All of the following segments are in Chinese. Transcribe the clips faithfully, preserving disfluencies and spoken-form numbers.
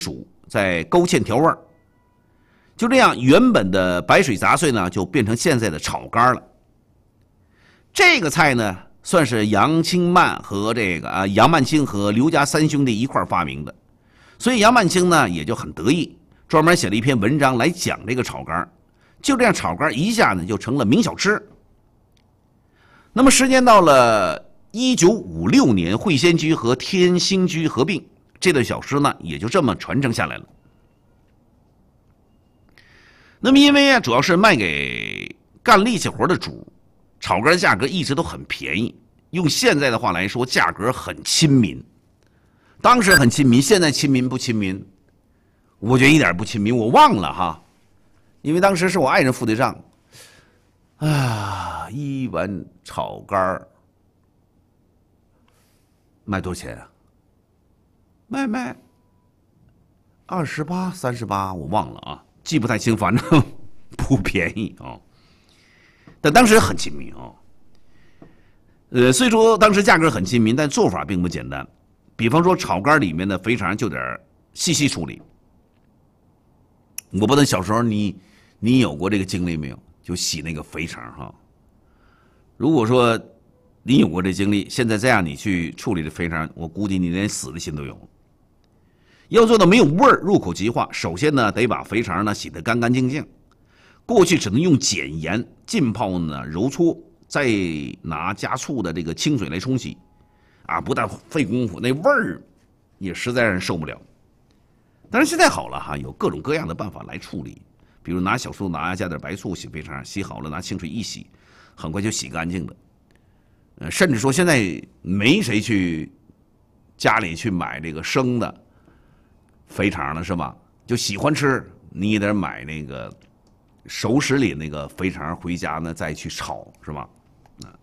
煮，再勾芡调味儿。就这样，原本的白水杂碎呢，就变成现在的炒肝了。这个菜呢，算是杨清曼和这个啊杨曼青和刘家三兄弟一块发明的，所以杨曼青呢也就很得意，专门写了一篇文章来讲这个炒肝。就这样，炒肝一下呢就成了名小吃。那么时间到了一九五六年，会仙居和天兴居合并，这道小吃呢也就这么传承下来了。那么因为啊，主要是卖给干力气活的主，炒肝价格一直都很便宜，用现在的话来说，价格很亲民。当时很亲民，现在亲民不亲民？我觉得一点不亲民，我忘了哈，因为当时是我爱人付的账。啊，一碗炒肝卖多少钱啊？卖卖二十八、三十八，我忘了啊。记不太清，反正不便宜啊、哦，但当时很亲民啊、哦。呃，虽说当时价格很亲民，但做法并不简单。比方说炒肝里面的肥肠就得细细处理。我不知道小时候你你有过这个经历没有？就洗那个肥肠哈。如果说你有过这经历，现在这样你去处理这肥肠，我估计你连死的心都有。要做到没有味儿、入口即化，首先呢得把肥肠呢洗得干干净净。过去只能用碱盐浸泡呢揉搓，再拿加醋的这个清水来冲洗，啊，不但费功夫，那味儿也实在让人受不了。但是现在好了哈，有各种各样的办法来处理，比如拿小苏打加点白醋洗肥肠，洗好了拿清水一洗，很快就洗干净了。呃，甚至说现在没谁去家里去买这个生的肥肠了，是吧？就喜欢吃，你也得买那个熟食里那个肥肠回家呢，再去炒，是吧？啊，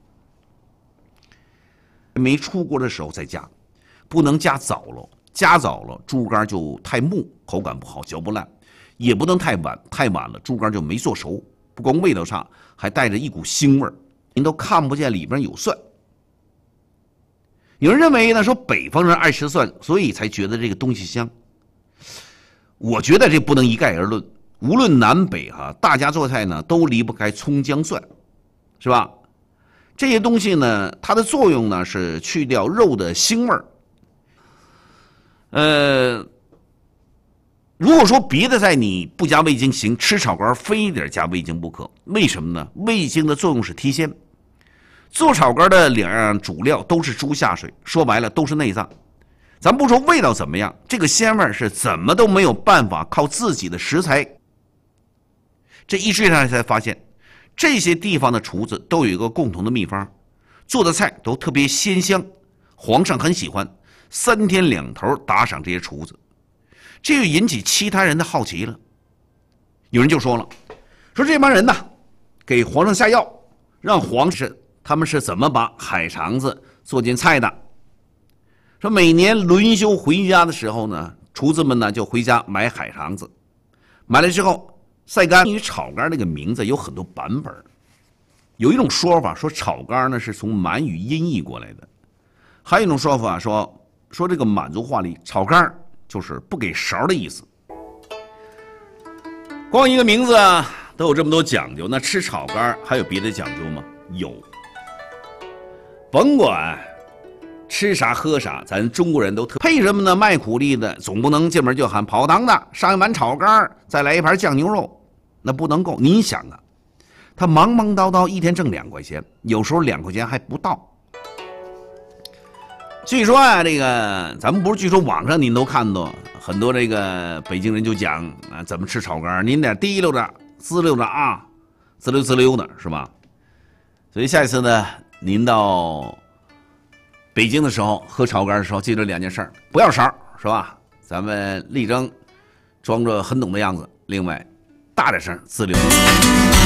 没出锅的时候再加，不能加早了，加早了猪肝就太木，口感不好，嚼不烂；也不能太晚，太晚了猪肝就没做熟，不光味道差，还带着一股腥味儿，您都看不见里边有蒜。有人认为呢，说北方人爱吃蒜，所以才觉得这个东西香。我觉得这不能一概而论，无论南北哈，大家做菜呢都离不开葱姜蒜，是吧？这些东西呢，它的作用呢是去掉肉的腥味儿。呃，如果说别的菜你不加味精行，吃炒肝非得加味精不可。为什么呢？味精的作用是提鲜。做炒肝的两样主料都是猪下水，说白了都是内脏。咱不说味道怎么样，这个鲜味是怎么都没有办法靠自己的食材。这一追上来才发现，这些地方的厨子都有一个共同的秘方，做的菜都特别鲜香，皇上很喜欢，三天两头打赏这些厨子，这就引起其他人的好奇了。有人就说了，说这帮人呐，给皇上下药，让皇上他们是怎么把海肠子做进菜的。说每年轮休回家的时候呢，厨子们呢就回家买海肠子，买来之后晒干。关于炒肝这个名字有很多版本，有一种说法说炒肝呢是从满语音译过来的，还有一种说法说说这个满族话里炒肝就是不给勺的意思。光一个名字都有这么多讲究，那吃炒肝还有别的讲究吗？有，甭管吃啥喝啥，咱中国人都特配什么呢？卖苦力的总不能进门就喊跑堂的上一碗炒肝，再来一盘酱牛肉，那不能够。你想啊，他忙忙叨叨一天挣两块钱，有时候两块钱还不到。据说啊，这个咱们不是据说网上您都看到很多这个北京人就讲啊，怎么吃炒肝，您得提溜着滋溜着啊，滋溜滋溜的，是吧？所以下一次呢，您到北京的时候喝炒肝的时候，记得两件事，不要勺，是吧？咱们力争装着很懂的样子。另外，大点声，滋溜。